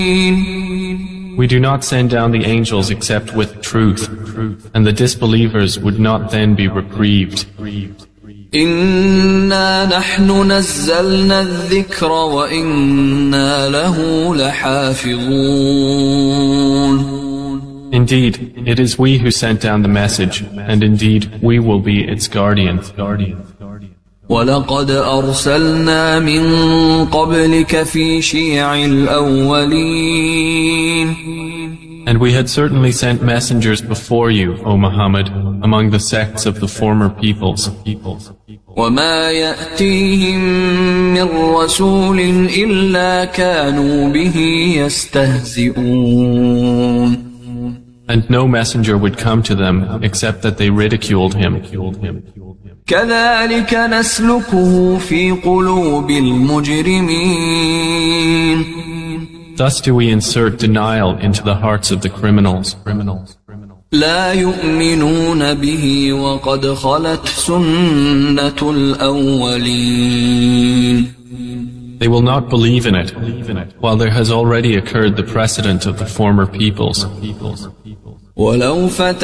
We do not send down the angels except with truth, and the disbelievers would not then be reprieved. إنا نحن نزلنا الذكر وإنا له لحافظون. Indeed, it is we who sent down the message, and indeed we will be its guardian. ولقد أرسلنا من قبلك في شيع الأولين. And we had certainly sent messengers before you, O Muhammad, among the sects of the former peoples. وما يأتيهم من رسول إلا كانوا به يستهزئون. And no messenger would come to them except that they ridiculed him. كذلك نسلكه في قلوب المجرمين. Thus do we insert denial into the hearts of the criminals. لا يؤمنون به وقد خلت سنة الأولين. They will not believe in it, while there has already occurred the precedent of the former peoples. ولو